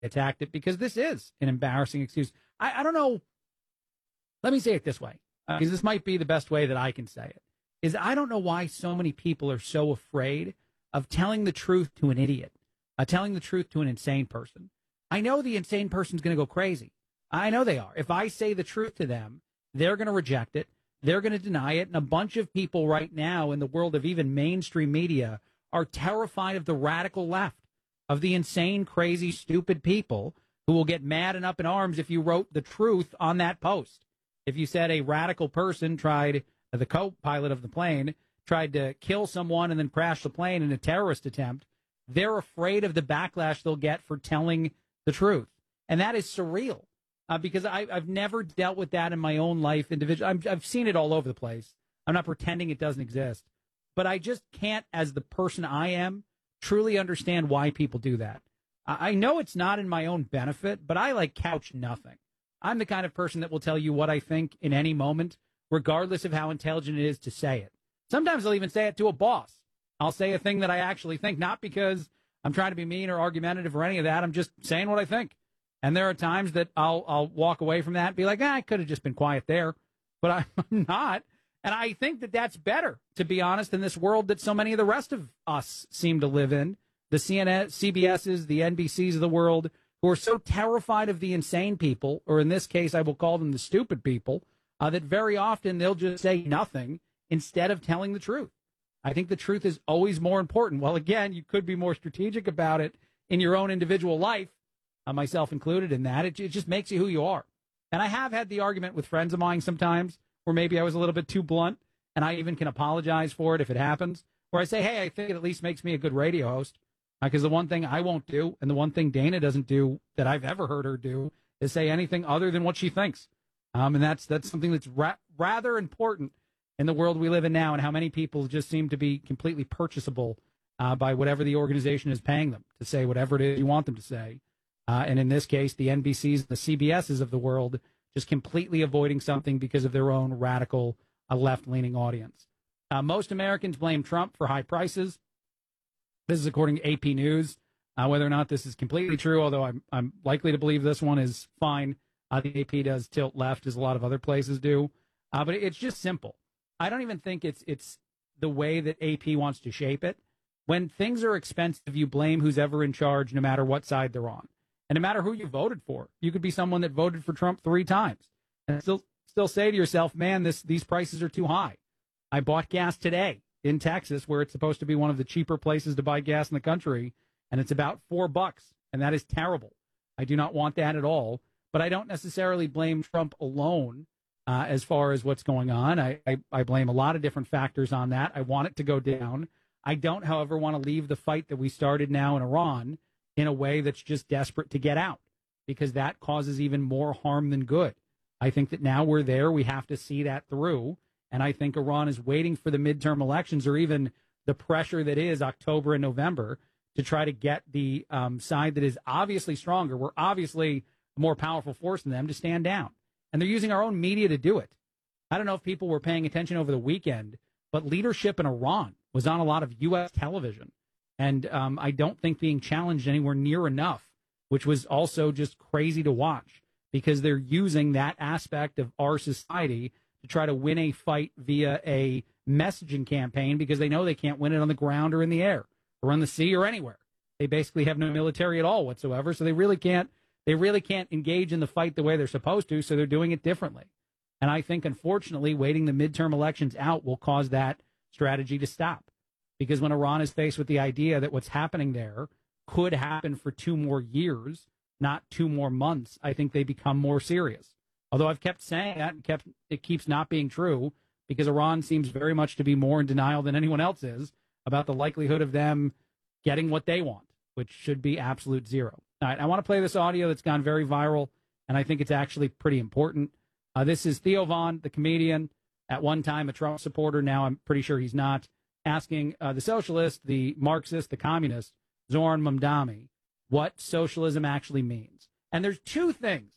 attacked it because this is an embarrassing excuse. I don't know. Let me say it this way, because this might be the best way that I can say it, is I don't know why so many people are so afraid of telling the truth to an idiot, telling the truth to an insane person. I know the insane person's going to go crazy. I know they are. If I say the truth to them, they're going to reject it. They're going to deny it. And a bunch of people right now in the world of even mainstream media are terrified of the radical left, of the insane, crazy, stupid people who will get mad and up in arms if you wrote the truth on that post. If you said a radical person tried, the co-pilot of the plane, tried to kill someone and then crash the plane in a terrorist attempt, they're afraid of the backlash they'll get for telling the truth. And that is surreal, because I've never dealt with that in my own life individually. I've seen it all over the place. I'm not pretending it doesn't exist. But I just can't, as the person I am, truly understand why people do that. I know it's not in my own benefit, but I couch nothing. I'm the kind of person that will tell you what I think in any moment, regardless of how intelligent it is to say it. Sometimes I'll even say it to a boss. I'll say a thing that I actually think, not because I'm trying to be mean or argumentative or any of that. I'm just saying what I think. And there are times that I'll walk away from that and be like, I could have just been quiet there, but I'm not. And I think that that's better, to be honest, in this world that so many of the rest of us seem to live in. The CNN, CBSs, the NBCs of the world, who are so terrified of the insane people, or in this case, I will call them the stupid people, that very often they'll just say nothing instead of telling the truth. I think the truth is always more important. Well, again, you could be more strategic about it in your own individual life, myself included in that. It just makes you who you are. And I have had the argument with friends of mine sometimes where maybe I was a little bit too blunt, and I even can apologize for it if it happens, where I say, hey, I think it at least makes me a good radio host. Because the one thing I won't do, and the one thing Dana doesn't do that I've ever heard her do, is say anything other than what she thinks. And that's something that's rather important in the world we live in now, and how many people just seem to be completely purchasable by whatever the organization is paying them to say whatever it is you want them to say. And in this case, the NBCs, the CBSs of the world, just completely avoiding something because of their own radical left-leaning audience. Most Americans blame Trump for high prices. This is according to AP News. Whether or not this is completely true, although I'm likely to believe this one is fine. The AP does tilt left, as a lot of other places do. But it's just simple. I don't even think it's the way that AP wants to shape it. When things are expensive, you blame who's ever in charge, no matter what side they're on. And no matter who you voted for. You could be someone that voted for Trump 3 times and still say to yourself, man, these prices are too high. I bought gas today in Texas, where it's supposed to be one of the cheaper places to buy gas in the country, and it's about $4, and that is terrible. I do not want that at all, but I don't necessarily blame Trump alone as far as what's going on. I blame a lot of different factors on that. I want it to go down. I don't, however, want to leave the fight that we started now in Iran in a way that's just desperate to get out, because that causes even more harm than good. I think that now we're there. We have to see that through. And I think Iran is waiting for the midterm elections, or even the pressure that is October and November, to try to get the side that is obviously stronger. We're obviously a more powerful force than them to stand down. And they're using our own media to do it. I don't know if people were paying attention over the weekend, but leadership in Iran was on a lot of U.S. television. And I don't think being challenged anywhere near enough, which was also just crazy to watch, because they're using that aspect of our society to try to win a fight via a messaging campaign, because they know they can't win it on the ground or in the air or on the sea or anywhere. They basically have no military at all whatsoever, so they really can't engage in the fight the way they're supposed to, so they're doing it differently. And I think, unfortunately, waiting the midterm elections out will cause that strategy to stop, because when Iran is faced with the idea that what's happening there could happen for 2 more years, not 2 more months, I think they become more serious. Although I've kept saying that, and it keeps not being true, because Iran seems very much to be more in denial than anyone else is about the likelihood of them getting what they want, which should be absolute zero. All right, I want to play this audio that's gone very viral, and I think it's actually pretty important. This is Theo Von, the comedian, at one time a Trump supporter, now I'm pretty sure he's not, asking the socialist, the Marxist, the communist, Zoran Mamdani, what socialism actually means. And there's 2 things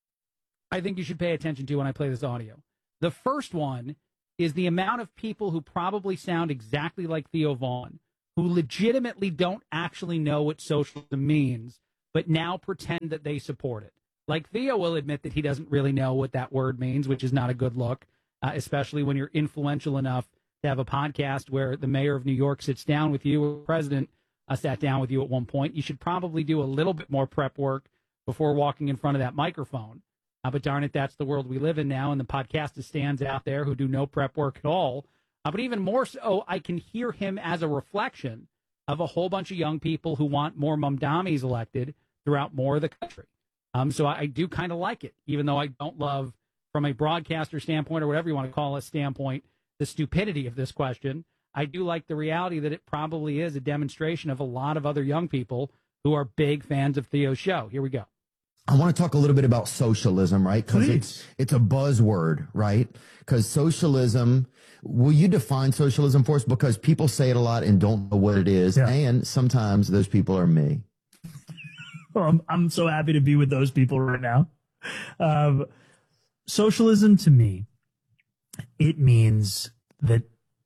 I think you should pay attention to when I play this audio. The first one is the amount of people who probably sound exactly like Theo Von, who legitimately don't actually know what socialism means, but now pretend that they support it. Like Theo will admit that he doesn't really know what that word means, which is not a good look, especially when you're influential enough to have a podcast where the mayor of New York sits down with you, or the president sat down with you at one point. You should probably do a little bit more prep work before walking in front of that microphone. But darn it, that's the world we live in now, and the podcast stands out there who do no prep work at all. But even more so, I can hear him as a reflection of a whole bunch of young people who want more Mamdamis elected throughout more of the country. So I do kind of like it, even though I don't love, from a broadcaster standpoint or whatever you want to call it standpoint, the stupidity of this question. I do like the reality that it probably is a demonstration of a lot of other young people who are big fans of Theo's show. Here we go. I want to talk a little bit about socialism, right? Because it's a buzzword, right? Because socialism, will you define socialism for us? Because people say it a lot and don't know what it is. Yeah. And sometimes those people are me. Well, I'm so happy to be with those people right now. Socialism to me, it means that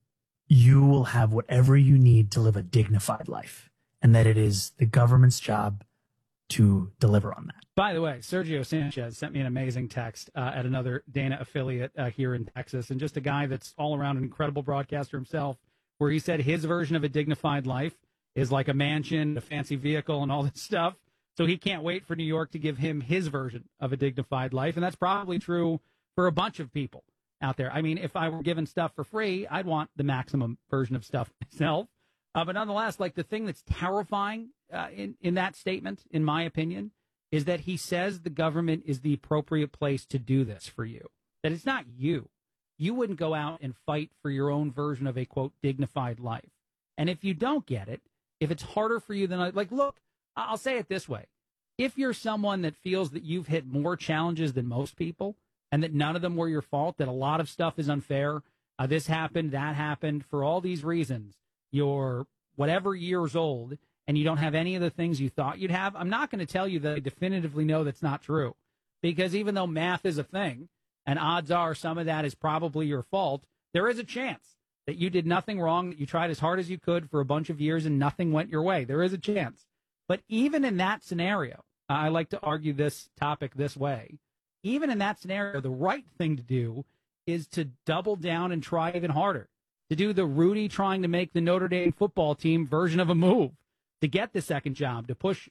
you will have whatever you need to live a dignified life, and that it is the government's job to deliver on that. By the way, Sergio Sanchez sent me an amazing text at another Dana affiliate here in Texas, and just a guy that's all around an incredible broadcaster himself, where he said his version of a dignified life is like a mansion, a fancy vehicle, and all this stuff. So he can't wait for New York to give him his version of a dignified life. And that's probably true for a bunch of people out there. I mean, if I were given stuff for free, I'd want the maximum version of stuff myself. But nonetheless, like, the thing that's terrifying in that statement, in my opinion, is that he says the government is the appropriate place to do this for you. That it's not you. You wouldn't go out and fight for your own version of a, quote, dignified life. And if you don't get it, if it's harder for you than, like, look, I'll say it this way. If you're someone that feels that you've hit more challenges than most people and that none of them were your fault, that a lot of stuff is unfair, this happened, that happened, for all these reasons, you're whatever years old and you don't have any of the things you thought you'd have, I'm not going to tell you that I definitively know that's not true. Because even though math is a thing, and odds are some of that is probably your fault, there is a chance that you did nothing wrong, that you tried as hard as you could for a bunch of years and nothing went your way. There is a chance. But even in that scenario, I like to argue this topic this way. Even in that scenario, the right thing to do is to double down and try even harder, to do the Rudy trying to make the Notre Dame football team version of a move, to get the second job, to push,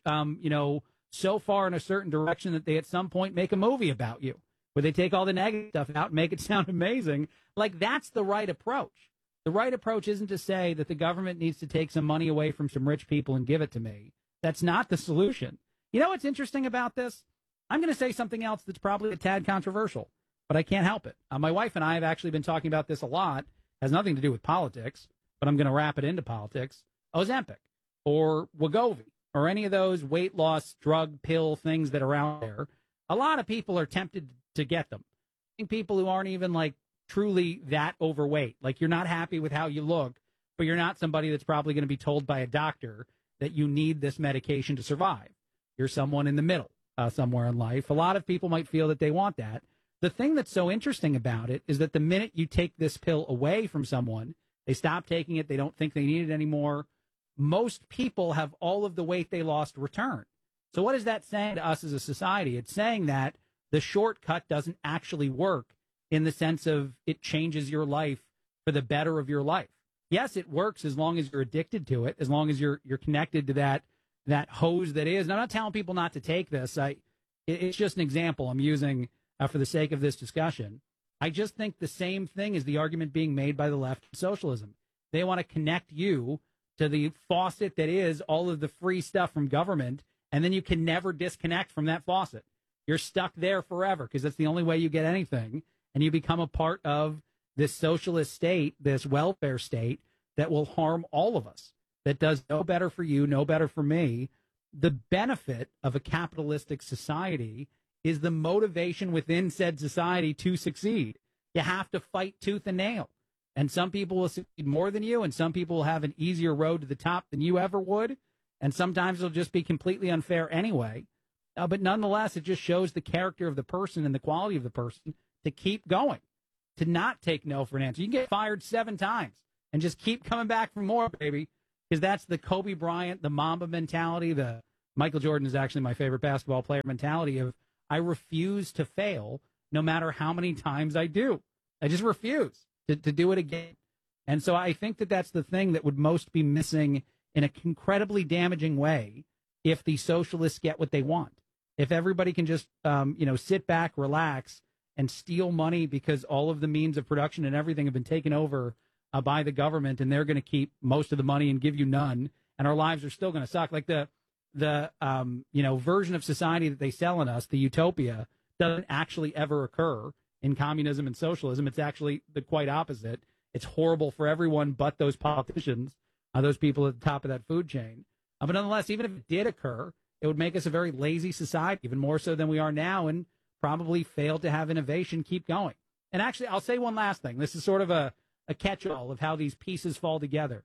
so far in a certain direction that they at some point make a movie about you, where they take all the negative stuff out and make it sound amazing. Like, that's the right approach. The right approach isn't to say that the government needs to take some money away from some rich people and give it to me. That's not the solution. You know what's interesting about this? I'm going to say something else that's probably a tad controversial, but I can't help it. My wife and I have actually been talking about this a lot. It has nothing to do with politics, but I'm going to wrap it into politics. Ozempic or Wegovy or any of those weight loss drug pill things that are out there. A lot of people are tempted to get them. I think people who aren't even like truly that overweight, like you're not happy with how you look, but you're not somebody that's probably going to be told by a doctor that you need this medication to survive. You're someone in the middle somewhere in life. A lot of people might feel that they want that. The thing that's so interesting about it is that the minute you take this pill away from someone, they stop taking it, they don't think they need it anymore, most people have all of the weight they lost returned. So what is that saying to us as a society? It's saying that the shortcut doesn't actually work in the sense of it changes your life for the better of your life. Yes, it works as long as you're addicted to it, as long as you're connected to that hose that is. And I'm not telling people not to take this. It's just an example I'm using for the sake of this discussion. I just think the same thing is the argument being made by the left of socialism. They want to connect you to the faucet that is all of the free stuff from government, and then you can never disconnect from that faucet. You're stuck there forever because that's the only way you get anything, and you become a part of this socialist state, this welfare state that will harm all of us, that does no better for you, no better for me. The benefit of a capitalistic society is the motivation within said society to succeed. You have to fight tooth and nail. And some people will succeed more than you, and some people will have an easier road to the top than you ever would. And sometimes it'll just be completely unfair anyway. But nonetheless, it just shows the character of the person and the quality of the person to keep going, to not take no for an answer. You can get fired 7 times and just keep coming back for more, baby, because that's the Kobe Bryant, the Mamba mentality, the Michael Jordan is actually my favorite basketball player mentality of I refuse to fail no matter how many times I do. I just refuse to do it again. And so I think that that's the thing that would most be missing in an incredibly damaging way if the socialists get what they want. If everybody can just, sit back, relax, and steal money because all of the means of production and everything have been taken over by the government, and they're going to keep most of the money and give you none, and our lives are still going to suck. Like the version of society that they sell in us, the utopia, doesn't actually ever occur in communism and socialism. It's actually the quite opposite. It's horrible for everyone but those politicians, those people at the top of that food chain. But nonetheless, even if it did occur, it would make us a very lazy society, even more so than we are now, and probably fail to have innovation keep going. And actually, I'll say one last thing. This is sort of a catch-all of how these pieces fall together.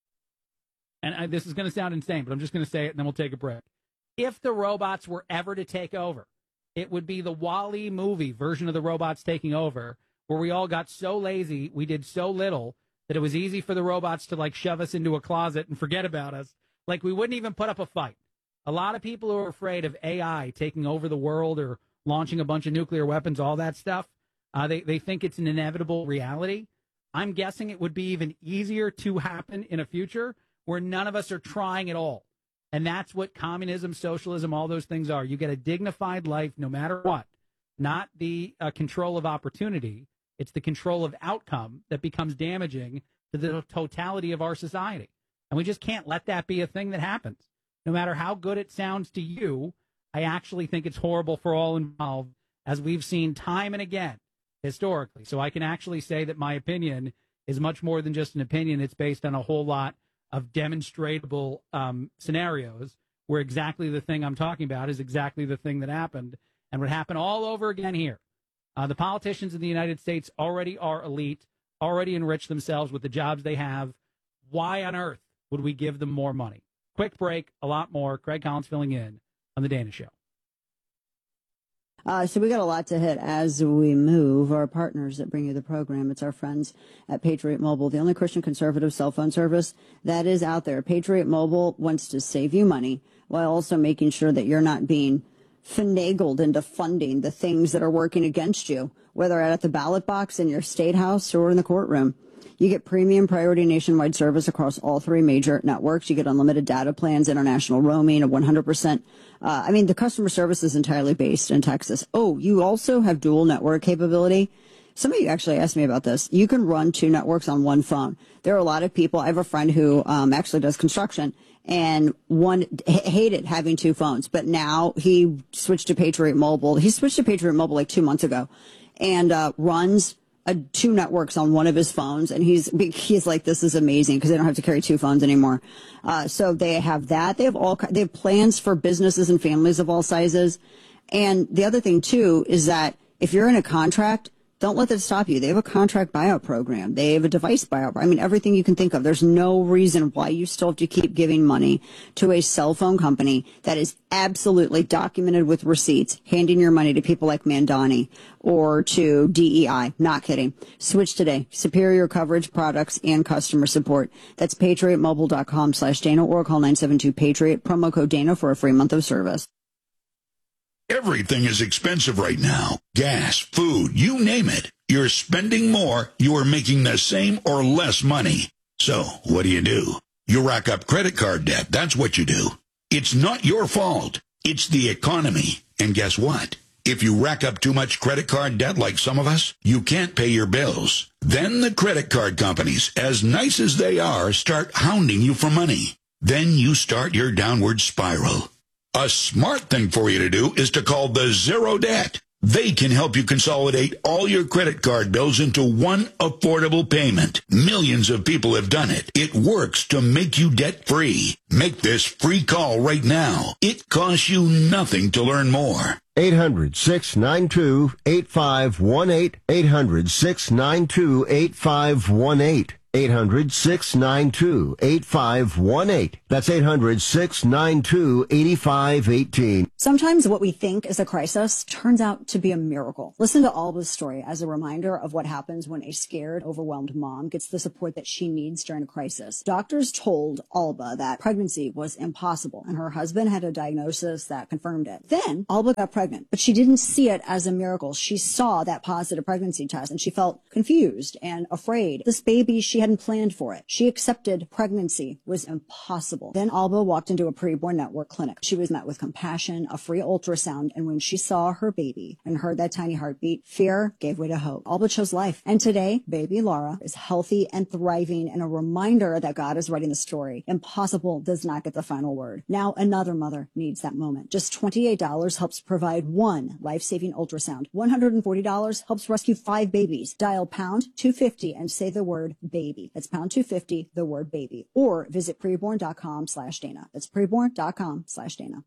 And this is going to sound insane, but I'm just going to say it, and then we'll take a break. If the robots were ever to take over, it would be the WALL-E movie version of the robots taking over, where we all got so lazy, we did so little, that it was easy for the robots to, shove us into a closet and forget about us. We wouldn't even put up a fight. A lot of people who are afraid of AI taking over the world or launching a bunch of nuclear weapons, all that stuff, they think it's an inevitable reality. I'm guessing it would be even easier to happen in a future where none of us are trying at all. And that's what communism, socialism, all those things are. You get a dignified life no matter what, not the control of opportunity. It's the control of outcome that becomes damaging to the totality of our society. And we just can't let that be a thing that happens. No matter how good it sounds to you, I actually think it's horrible for all involved, as we've seen time and again historically. So I can actually say that my opinion is much more than just an opinion. It's based on a whole lot of demonstrable scenarios where exactly the thing I'm talking about is exactly the thing that happened and would happen all over again here. The politicians in the United States already are elite, already enrich themselves with the jobs they have. Why on earth would we give them more money? Quick break, a lot more. Craig Collins filling in on The Dana Show. So we got a lot to hit as we move. Our partners that bring you the program, it's our friends at Patriot Mobile, the only Christian conservative cell phone service that is out there. Patriot Mobile wants to save you money while also making sure that you're not being finagled into funding the things that are working against you, whether at the ballot box in your state house or in the courtroom. You get premium priority nationwide service across all three major networks. You get unlimited data plans, international roaming, a 100%. The customer service is entirely based in Texas. Oh, you also have dual network capability. Some of you actually asked me about this. You can run two networks on one phone. There are a lot of people. I have a friend who actually does construction, and one hated having two phones, but now he switched to Patriot Mobile. He switched to Patriot Mobile 2 months ago, and runs two networks on one of his phones, and he's like, this is amazing because they don't have to carry two phones anymore. So they have that. They have plans for businesses and families of all sizes. And the other thing too is that if you're in a contract, don't let that stop you. They have a contract buyout program. They have a device buyout. Everything you can think of. There's no reason why you still have to keep giving money to a cell phone company that is absolutely documented with receipts, handing your money to people like Mandani or to DEI. Not kidding. Switch today. Superior coverage, products, and customer support. That's patriotmobile.com/Dana or call 972-PATRIOT. Promo code Dana for a free month of service. Everything is expensive right now. Gas, food, you name it. You're spending more, you are making the same or less money. So, what do? You rack up credit card debt. That's what you do. It's not your fault. It's the economy. And guess what? If you rack up too much credit card debt like some of us, you can't pay your bills. Then the credit card companies, as nice as they are, start hounding you for money. Then you start your downward spiral. A smart thing for you to do is to call the Zero Debt. They can help you consolidate all your credit card bills into one affordable payment. Millions of people have done it. It works to make you debt-free. Make this free call right now. It costs you nothing to learn more. 800-692-8518. 800-692-8518. 800-692-8518. That's 800-692-8518. Sometimes what we think is a crisis turns out to be a miracle. Listen to Alba's story as a reminder of what happens when a scared, overwhelmed mom gets the support that she needs during a crisis. Doctors told Alba that pregnancy was impossible, and her husband had a diagnosis that confirmed it. Then Alba got pregnant, but she didn't see it as a miracle. She saw that positive pregnancy test, and she felt confused and afraid. This baby, she hadn't planned for it. She accepted pregnancy was impossible. Then Alba walked into a preborn network clinic. She was met with compassion, a free ultrasound, and when she saw her baby and heard that tiny heartbeat, fear gave way to hope. Alba chose life. And today, baby Laura is healthy and thriving, and a reminder that God is writing the story. Impossible does not get the final word. Now another mother needs that moment. Just $28 helps provide one life-saving ultrasound. $140 helps rescue 5 babies. Dial pound 250 and say the word baby. That's pound 250, the word baby. Or visit preborn.com/Dana. That's preborn.com/Dana.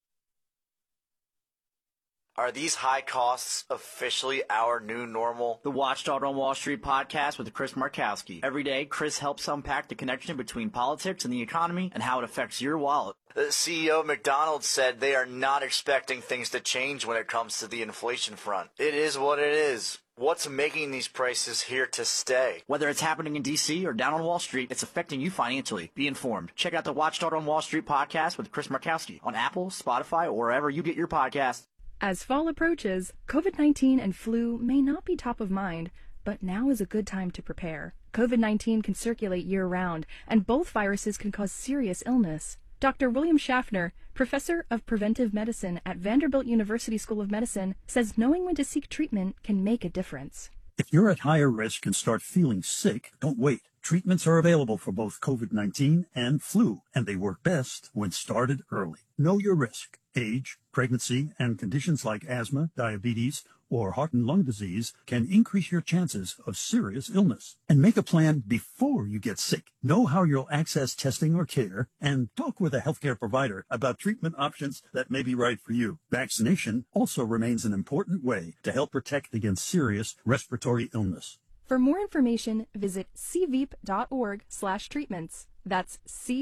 Are these high costs officially our new normal? The Watchdog on Wall Street podcast with Chris Markowski. Every day, Chris helps unpack the connection between politics and the economy and how it affects your wallet. The CEO of McDonald's said they are not expecting things to change when it comes to the inflation front. It is what it is. What's making these prices here to stay? Whether it's happening in D.C. or down on Wall Street, it's affecting you financially. Be informed. Check out the Watchdog on Wall Street podcast with Chris Markowski on Apple, Spotify, or wherever you get your podcasts. As fall approaches, COVID-19 and flu may not be top of mind, but now is a good time to prepare. COVID-19 can circulate year-round, and both viruses can cause serious illness. Dr. William Schaffner, professor of preventive medicine at Vanderbilt University School of Medicine, says knowing when to seek treatment can make a difference. If you're at higher risk and start feeling sick, don't wait. Treatments are available for both COVID-19 and flu, and they work best when started early. Know your risk, age, pregnancy, and conditions like asthma, diabetes, or heart and lung disease can increase your chances of serious illness. And make a plan before you get sick. Know how you'll access testing or care, and talk with a healthcare provider about treatment options that may be right for you. Vaccination also remains an important way to help protect against serious respiratory illness. For more information, visit cveep.org/treatments. That's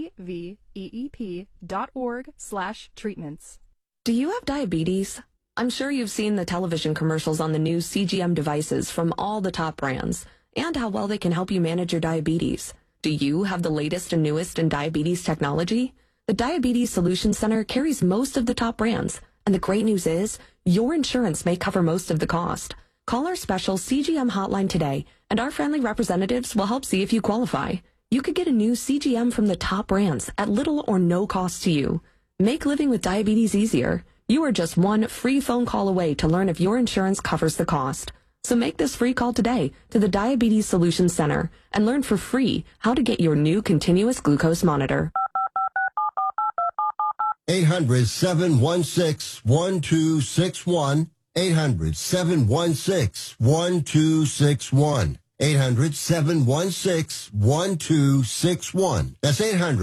cveep.org/treatments. Do you have diabetes? I'm sure you've seen the television commercials on the new CGM devices from all the top brands and how well they can help you manage your diabetes. Do you have the latest and newest in diabetes technology? The Diabetes Solutions Center carries most of the top brands, and the great news is your insurance may cover most of the cost. Call our special CGM hotline today, and our friendly representatives will help see if you qualify. You could get a new CGM from the top brands at little or no cost to you. Make living with diabetes easier. You are just one free phone call away to learn if your insurance covers the cost. So make this free call today to the Diabetes Solutions Center and learn for free how to get your new continuous glucose monitor. 800-716-1261. 800-716-1261. 800-716-1261. That's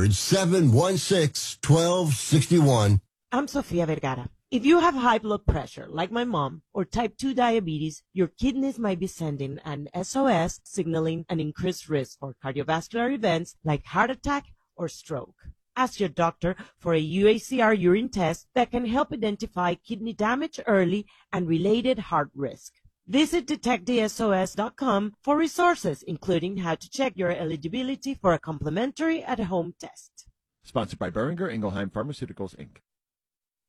800-716-1261. I'm Sofia Vergara. If you have high blood pressure, like my mom, or type 2 diabetes, your kidneys might be sending an SOS signaling an increased risk for cardiovascular events like heart attack or stroke. Ask your doctor for a UACR urine test that can help identify kidney damage early and related heart risk. Visit detectthesos.com for resources, including how to check your eligibility for a complimentary at-home test. Sponsored by Boehringer Ingelheim Pharmaceuticals, Inc.